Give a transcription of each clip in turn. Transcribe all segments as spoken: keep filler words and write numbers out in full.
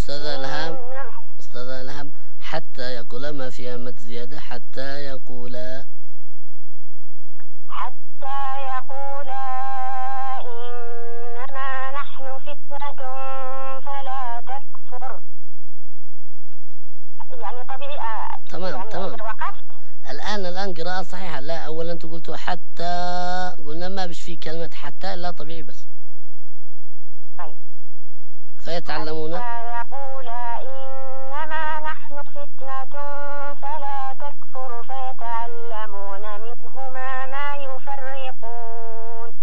أستاذة إلهام أستاذة إلهام حتى يقول ما فيها مد زيادة. حتى يقول حتى يقول إنما نحن فتنة فلا تكفر. يعني طبيعي. تمام يعني تمام. وقفت الآن الآن قراءة صحيحة. لا أولا أنتوا قلتوا حتى، قلنا ما بش في كلمة حتى، لا طبيعي بس. طيب. فيتعلمون. حتى يقول إنما نحن فتنة فلا تكفر فيتعلمون منهما ما يفرقون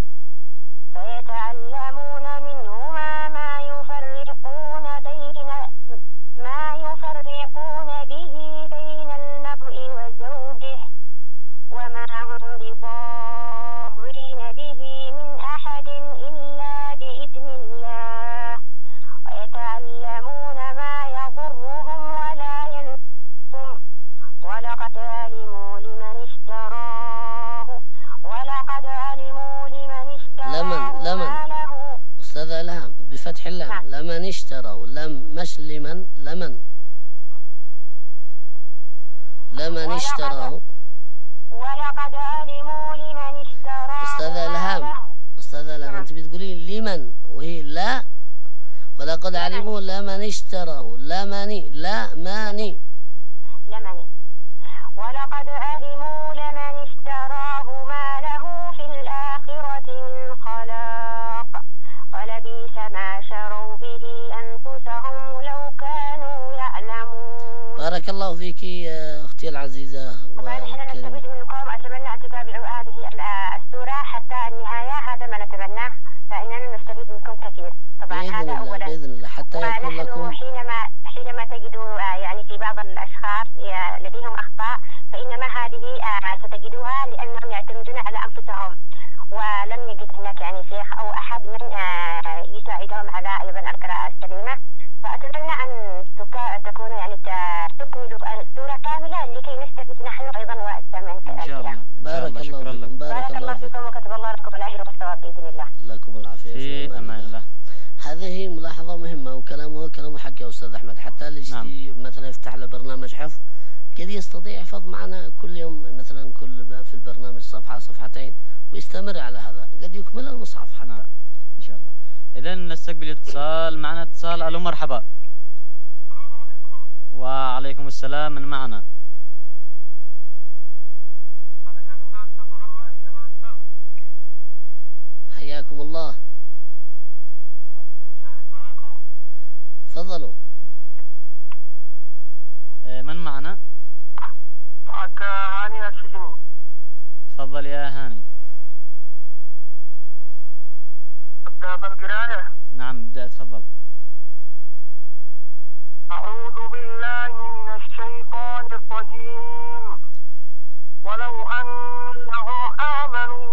فيتعلمون منهما ما يفرقون بين ما يفرقون به بين المرء وزوجه وما هم بضارين به من أحد إلا بإذن الله ويتعلمون ما يضرهم ولا ينفعهم ولقد علموا لمن اشتراه ولقد علموا لمن اشتراه لمن لمن ما له. أستاذة إلهام بفتح اللام. نعم. لمن اشتروا. لم مش لمن. لمن لمن اشتراه. ولقد علموا لمن اشتراه. أستاذة إلهام أستاذة إلهام أنت بتقولي لمن وهي لا. ولقد علموا لمن اشتراه. لمني لا ماني. لمن ولقد علموا لمن اشتراه ما له في الآخرة من خلاق ولبئس ما شروا به أنفسهم لو كانوا يعلمون. بارك الله فيك يا أختي العزيزة. طبعا احنا نستفيد منكم. أتمنى أن تتابعوا هذه السورة حتى النهاية. هذا ما نتمناه فإننا نستفيد منكم كثير. طبعا بإذن هذا الله أولا. بإذن الله حتى يكون لكم. حينما حينما تجدوا يعني في بعض الأشخاص لديهم أخطاء فإنما هذه ستجدوها لأنهم يعتمدون على أنفسهم ولم يجد هناك يعني شيخ أو أحد من يساعدهم على أيضا القراءة السليمة. فأتمنى أن تكون يعني تكملوا السورة كاملة لكي نستفيد نحن أيضا والسامعين. إن شاء الله. بارك الله فيكم. بارك الله فيكم وكتب الله لكم الأجر والثواب بإذن الله. لكم العافية في أمان الله. هذه ملاحظة مهمة وكلامه كلامه حق يا أستاذ أحمد. حتى اللي نعم. مثلا يفتح له برنامج حفظ قد يستطيع يحفظ معنا كل يوم مثلا كل في البرنامج صفحة صفحتين ويستمر على هذا قد يكمل المصحف حتى. نعم. إن شاء الله. إذا نستقبل اتصال. معنا اتصال. ألو مرحبا. وعليكم السلام. من معنا؟ حياكم الله. تفضلوا. من معنا؟ معك هاني السجني. تفضل يا هاني. أبدأ بالقراءة. نعم ابدأ تفضل. أعوذ بالله من الشيطان الرجيم. ولو أنهم آمنوا